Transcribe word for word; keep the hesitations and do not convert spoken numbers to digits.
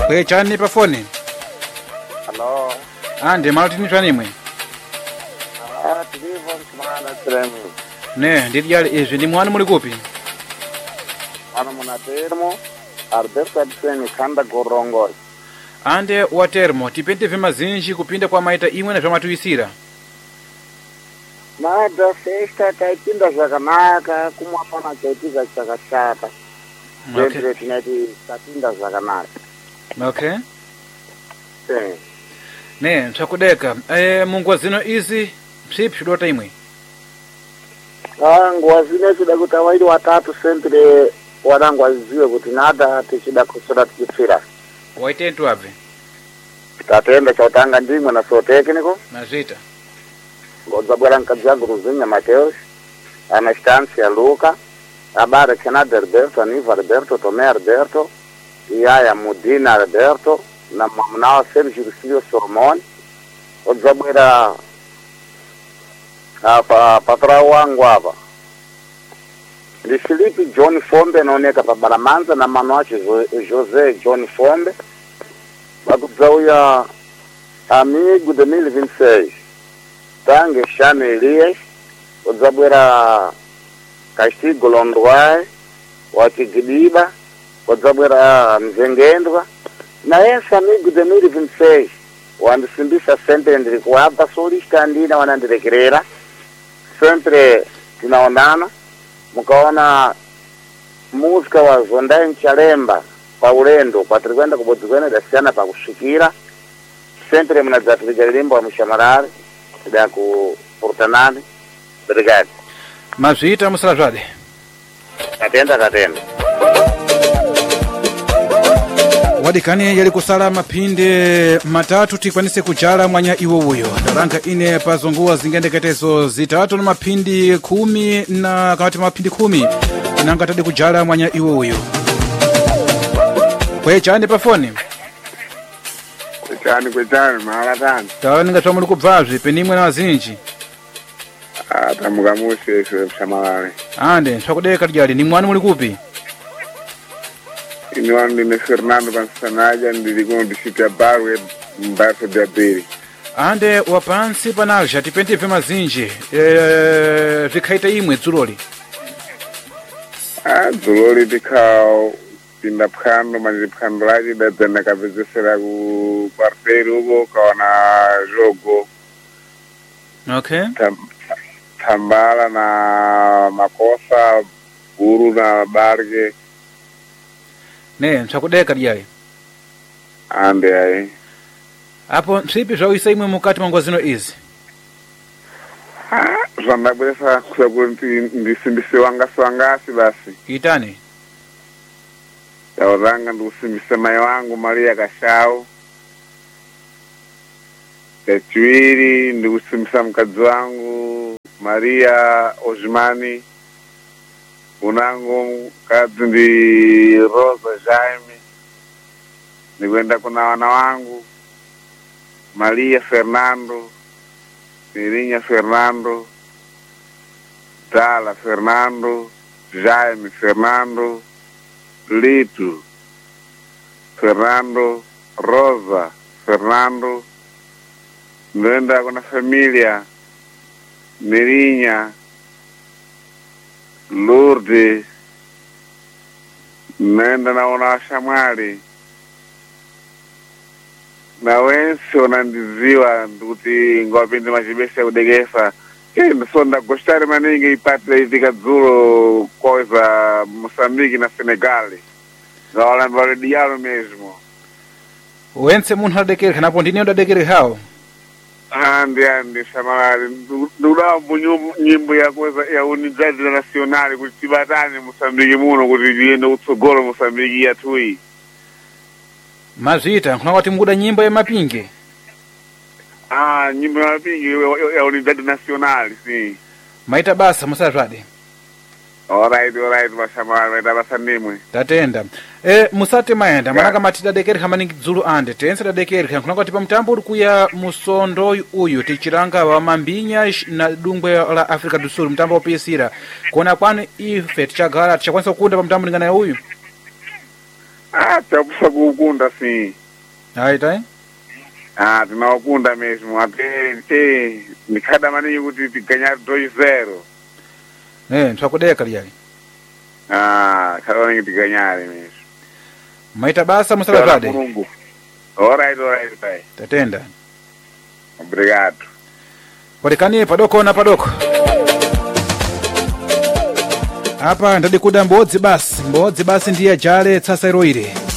Kwechani pa phone. Hello. Ande Martin Chanimwe. Ah, telephone kumana tremu. Ne, ndiri yali izvi ndi mwana muli kupi? Ana muna termo. Alberto Adiseni kanda gorongo. Ande wa termo tipente vema zinji kupinda kwa maita imwe na vyama tuisira. Nada festa taipinda zvakanaka kumwapana chaitika chakashata. Okay. Ndiri tinati tapinda zvakanaka. Okay. Eh. Ne, msakudeka. Eh, mungu zino izi msipi shudota imwe. Ah, nguwa zino chida kuti waidi watatu sempre warangu waziwe kuti nada tichida kusura tichifira. Waitentu abe. Tatenda chautanga ndimwe na so tekniko. Mazita. Ngodzabwera mkazi yangu Ruzinha Mateus, Anastância Luca, Abara Kenada Alberto, Aniva Alberto, Tomé Alberto, Iaya Mudina Alberto, na mnawa Sérgio Lucílio Sormoni. Ngodzabwera apa patrão wangu hapa. Ndi Filipe John Fombe naoneka pa Balamanza na Manoache José John Fombe. Bakuzauya amigo de mil e vinte e seis. Tange Shane Elias, Odzabwera Castigo Londoai, Wakigidiba, Odzabwera Mzengendwa, na esse amigo de mil e vinte e seis, wandisimbisa sempre ndilikuwapa solista ndina wanandirekerera, sempre tinaonana, mukaona música wa Zondai Nchalemba, pa ulendo, pa tirikwenda kubodzikwenda dasiyana pa kushikira, sempre munadzatilikira limbo wa Mushamarari, da ku Portanani. Obrigado. Mazita musalazwade. Atenda atenda. Wadikani yali kusala mapinde matatu tikwanise kujala mwanya iwo uyo. Taranka ine pazunguwa zingendeketezo zitatu na mapindi kumi na kati mapindi kumi. Inanga tadi kujala mwanya iwo uyo. Kwe chani pa phone. Kwechani kwechani mahalatani. Tawani nga chomuli kubvazvi penimwe na wazinji. Ah, tamukamusi eswe mshamalale. Ande, nswakudeka dijali, ni mwani muli kupi? Ini wanu ndine Fernando Pansanaja, ndilikuwa ndishiti ya barwe mbaso diabiri. Ande, wapansi panalja, tipente vema zinji, e, vikhaita imwe dzuloli. Ah, dzuloli tikao, pinda phando, manjiri phando laji, dadzana kapezesera ku kwarteri uko, kawana jogo. Okay. Tam, tambala na makosa, buru na barge. Ne, nswakudeka dijali. Ande ayi. Apo, msipi zwawisa imwe mukati mwa zino izi? Ah, zvandabwesa kusa kuti ndisimbise wangasi wangasi basi. Itani? Yauranga ndikusimbise mai wangu Maria Kashau. Yachiwiri ndikusimbisa mkadzi wangu Maria Ojimani. Unangu mkadzi ndi Rosa Jaime. Nikuenda kuna wana wangu Maria Fernando, Mirinha Fernando, Dala Fernando, Jaime Fernando, Lito Fernando, Rosa Fernando. Nikuenda kuna familia Mirinha, Lourdes. Nenda naona washamwali na wensi wanandiziwa nduti ngwapindi machibesa kudegesa. Hii ndisonda gostari maningi ipatile itika dzulo koza Mosambiki na Senegali. Ngawala mbale dialo mesmo. Wense munhu adekere, kanapo ndini udadekere hao? Andi andi shamalari. Ndudao mbu nyimbo ya kweza ya Unidade Nacionali kuti tibatani Mosambiki muno kuti jiende utsogolo Mosambiki ya tui. Mazita, kuna wati mguda nyimbo ya mapinge? Ah, nyimbo ya mapinge ya Unidade Nacionali, si. Maita basa, musalazwade. Alright, alright, mashamalari, maita basa nimwe. Tatenda. E, musate maenda, yeah. Manaka mati dadekere hamaningi dzulu ande, tense dadekere, kuna wati pa mtambo urikuya musondo uyu, tichiranga wa mambinya na dungwe la Afrika do Sul, mtambo opisira. Kuna kwanu ife, tichagala, tichakwanisa kukunda pa mtambo ningana ya uyu? Ah, chapusa kuukunda sim. Aita? Ah, tinawakunda mesmo. Até eh nikada mani kuti tiganya dois zero. Eh, twakudeka liyali. Ah, kada ni tiganyare mesmo. Maita basa musala tade. All right, all right, bye. Tatenda. Obrigado. Walikani padoko na padoko. Hapa ndadi kuda mbodzi basi. Mbodzi basi ndiye jale tsasa iroire.